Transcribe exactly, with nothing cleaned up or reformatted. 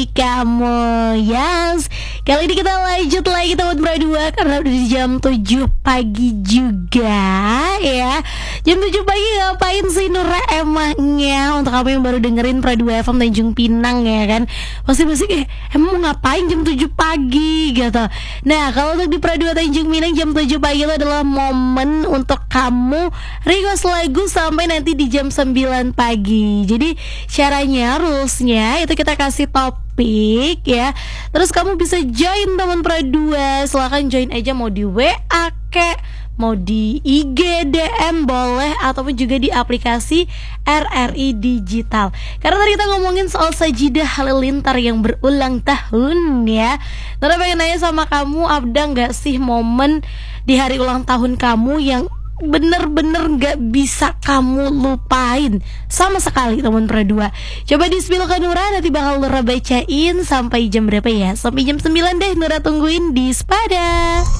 kamu. Yes, kali ini kita lanjut lagi teman berdua karena udah di jam tujuh pagi juga ya. Jam tujuh pagi ngapain sih Nura emangnya? Untuk kamu yang baru dengerin Pro dua F M Tanjung Pinang ya kan, pasti pasti kayak emang mau ngapain jam tujuh pagi gitu. Nah kalau untuk di Pro dua Tanjung Pinang jam tujuh pagi itu adalah momen untuk kamu request lagu sampai nanti di jam sembilan pagi. Jadi caranya, rulesnya itu kita kasih topik ya, terus kamu bisa join teman Pro dua. Silahkan join aja, mau di W A kek, mau di I G D M boleh, ataupun juga di aplikasi R R I Digital. Karena tadi kita ngomongin soal Sajidah Halilintar yang berulang tahun ya. Nora pengen nanya sama kamu, ada gak sih momen di hari ulang tahun kamu yang bener-bener gak bisa kamu lupain sama sekali teman Pro dua? Coba di spill ke Nura, nanti bakal Nura bacain. Sampai jam berapa ya? Sampai jam sembilan deh Nura tungguin di Spada.